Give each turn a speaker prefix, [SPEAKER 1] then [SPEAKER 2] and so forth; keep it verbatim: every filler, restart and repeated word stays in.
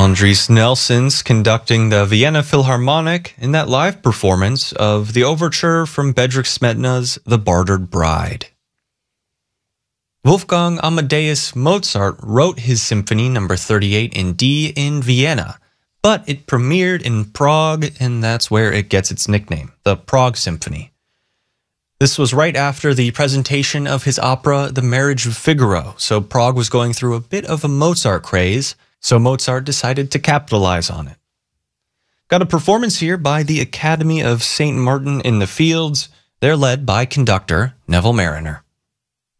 [SPEAKER 1] Andris Nelsons conducting the Vienna Philharmonic in that live performance of the overture from Bedřich Smetana's The Bartered Bride. Wolfgang Amadeus Mozart wrote his Symphony number thirty-eight in D in Vienna, but it premiered in Prague, and that's where it gets its nickname, the Prague Symphony. This was right after the presentation of his opera The Marriage of Figaro, so Prague was going through a bit of a Mozart craze, so Mozart decided to capitalize on it. Got a performance here by the Academy of Saint Martin in the Fields. They're led by conductor Neville Marriner.